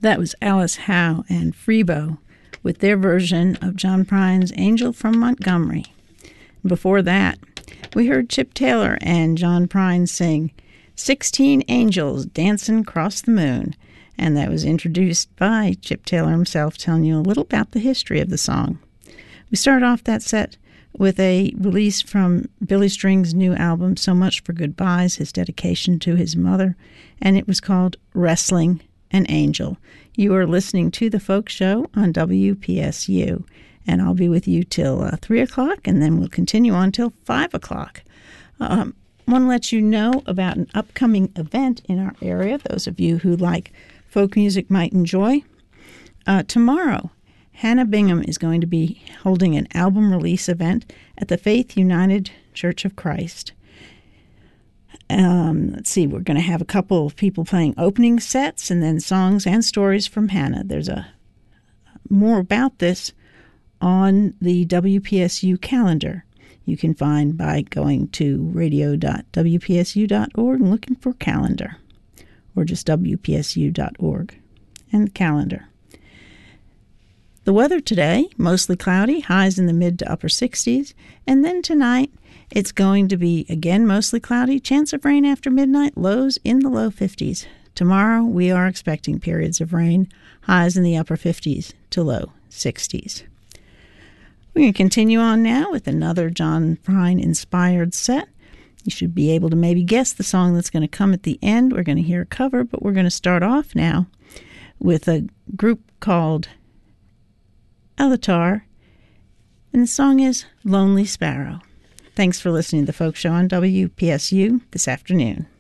That was Alice Howe and Freebo with their version of John Prine's Angel from Montgomery. Before that, we heard Chip Taylor and John Prine sing 16 Angels Dancing 'Cross the Moon, and that was introduced by Chip Taylor himself, telling you a little about the history of the song. We started off that set with a release from Billy String's new album, So Much for Goodbyes, his dedication to his mother, and it was called Wrestling an Angel. You are listening to The Folk Show on WPSU, and I'll be with you till 3 o'clock, and then we'll continue on till 5 o'clock. I want to let you know about an upcoming event in our area, those of you who like folk music might enjoy. Tomorrow, Hannah Bingham is going to be holding an album release event at the Faith United Church of Christ. Let's see, we're going to have a couple of people playing opening sets and then songs and stories from Hannah. There's more about this on the WPSU calendar. You can find by going to radio.wpsu.org and looking for calendar, or just wpsu.org and the calendar. The weather today, mostly cloudy, highs in the mid to upper 60s, and then tonight it's going to be again mostly cloudy, chance of rain after midnight, lows in the low 50s. Tomorrow we are expecting periods of rain, highs in the upper 50s to low 60s. We're going to continue on now with another John Prine-inspired set. You should be able to maybe guess the song that's going to come at the end. We're going to hear a cover, but we're going to start off now with a group called Elatar, and the song is Lonely Sparrow. Thanks for listening to The Folk Show on WPSU this afternoon.